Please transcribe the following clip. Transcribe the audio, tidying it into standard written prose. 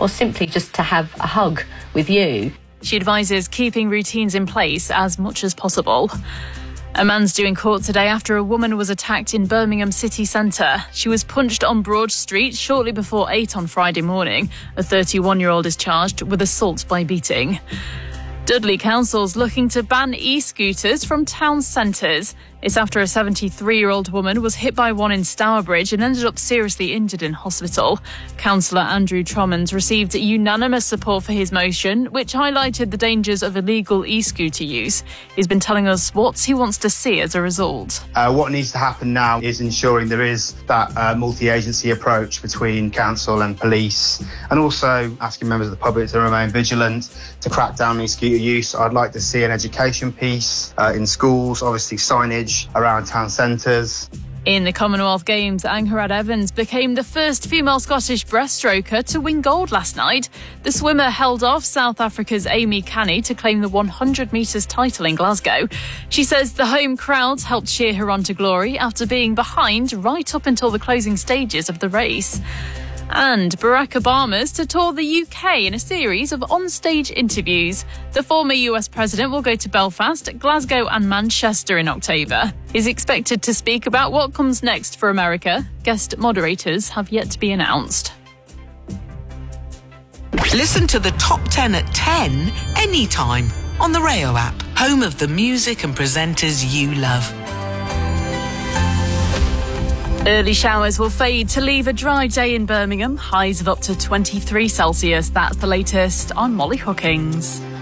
or simply just to have a hug with you. She advises keeping routines in place as much as possible. A man's due in court today after a woman was attacked in Birmingham city centre. She was punched on Broad Street shortly before 8 on Friday morning. A 31-year-old is charged with assault by beating. Dudley Council's looking to ban e-scooters from town centres. It's after a 73-year-old woman was hit by one in Stourbridge and ended up seriously injured in hospital. Councillor Andrew Trommons received unanimous support for his motion, which highlighted the dangers of illegal e-scooter use. He's been telling us what he wants to see as a result. What needs to happen now is ensuring there is that multi-agency approach between council and police, and also asking members of the public to remain vigilant to crack down on e-scooter use. I'd like to see an education piece in schools, obviously signage around town centres. In the Commonwealth Games, Angharad Evans became the first female Scottish breaststroker to win gold last night. The swimmer held off South Africa's Amy Canny to claim the 100 metres title in Glasgow. She says the home crowds helped cheer her on to glory after being behind right up until the closing stages of the race. And Barack Obama's to tour the UK in a series of on-stage interviews. The former US president will go to Belfast, Glasgow and Manchester in October. He's expected to speak about what comes next for America. Guest moderators have yet to be announced. Listen to the Top 10 at 10 anytime on the Rayo app, home of the music and presenters you love. Early showers will fade to leave a dry day in Birmingham. Highs of up to 23 Celsius. That's the latest. I'm Molly Hookings.